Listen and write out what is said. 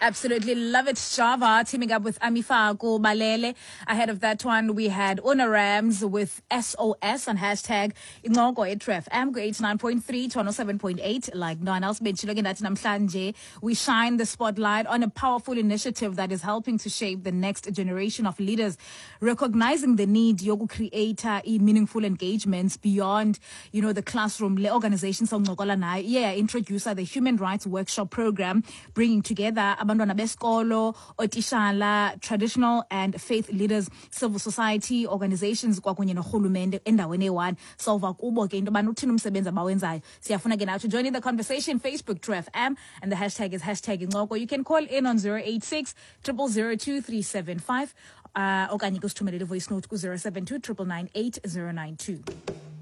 Absolutely love it, Java, teaming up with Amifaku Balele. Ahead of that one, we had Una Rams with SOS on hashtag Ingongo Etref. Amgo 89.3 to 107.8. Like no one else mentioned, looking at Namhlanje, we shine the spotlight on a powerful initiative that is helping to shape the next generation of leaders, recognizing the need to create meaningful engagements beyond, the classroom. Le organization introduce the Human Rights Workshop Program, bringing together abantwana besikolo, otishala, traditional and faith leaders, civil society organizations kwakunye nohulumende endaweni eyi-1. Solva kubo ke into bani uthini umsebenzi abawenzayo. Siyafuna ke now to join in the conversation. Facebook True FM, and the hashtag is #Ingxoko. You can call in on 086 000 2375 okanye kusithumelele voice note ku 072 999 8092.